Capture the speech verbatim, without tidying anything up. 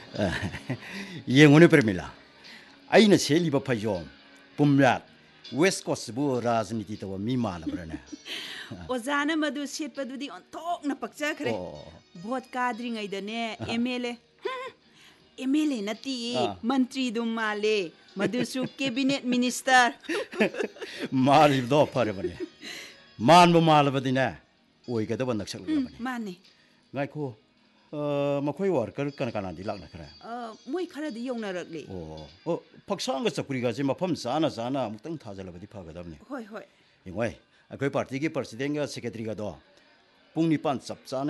ꯌꯦꯡꯉꯨꯅꯦ ꯄ꯭ꯔꯦꯃꯤꯂꯥ ꯑꯩꯅ ꯁꯦꯠꯂꯤꯕ ꯐꯩꯖꯣꯝ ꯄꯨꯝꯌꯥꯠ ꯋꯦꯁ ꯀꯣꯁꯁꯤꯕꯨ ꯔꯥꯖꯅꯤꯇꯤ ꯇꯧꯕ ꯃꯤ ꯃꯥꯜꯂꯕ꯭ꯔꯅꯦ ꯑꯣꯖꯥꯅ ꯃꯗꯨ ꯁꯦꯠꯄꯗꯨꯗꯤ ꯑꯣꯟꯊꯣꯛꯅ ꯄꯛꯆꯈ꯭ꯔꯦ vote ꯀꯥꯗ꯭ꯔꯤꯉꯩꯗꯅꯦ M L A M L A ꯅꯠꯇꯤꯌꯦ ꯃꯟꯇ꯭ꯔꯤꯗꯨꯝ ꯃꯥꯜꯂꯦ ꯃꯗꯨꯁꯨ ꯀꯦꯕꯤꯅꯦꯠ ꯃꯤꯅꯤꯁꯇꯔ ꯃꯥꯜꯂꯤꯕꯗꯣ ꯐꯔꯕꯅꯦ ꯃꯥꯟꯕ ꯃꯥꯜꯂꯕꯗꯤꯅꯦ ꯑꯣꯏꯒꯗꯕ ꯅꯛꯁꯛꯂꯕꯅꯦ ꯃꯥꯅꯦ ꯉꯥꯏꯈꯣ ꯃꯈꯣꯏ ꯋꯥꯔꯀꯔ ꯀꯅꯥ ꯀꯅꯥꯗꯤ ꯂꯥꯛꯅꯈ꯭ꯔꯦ ꯃꯣꯏ ꯈꯔꯗꯤ ꯌꯧꯅꯔꯛꯂꯦ ꯑꯣ ꯑꯣ ꯐꯛꯁꯥꯡꯒ ꯆꯧꯀ꯭ꯔꯤꯒꯁꯦ ꯃꯐꯝ ꯆꯥꯅ ꯆꯥꯅ ꯑꯃꯨꯛꯇꯪ ꯊꯥꯖꯜꯂꯕꯗꯤ ꯐꯒꯗꯕꯅꯤ ꯍꯣꯏ ꯍꯣꯏ ꯌꯦꯡꯉꯣꯏ ꯑꯩꯈꯣꯏ ꯄꯥꯔꯇꯤꯒꯤ ꯄ꯭ꯔꯁꯤꯗꯦꯟꯒ ꯁꯦꯀ꯭ꯔꯦꯇꯔꯤꯒꯗꯣ ꯄꯨꯡ ꯅꯤꯄꯥꯟ ꯆꯞ ꯆꯥꯅ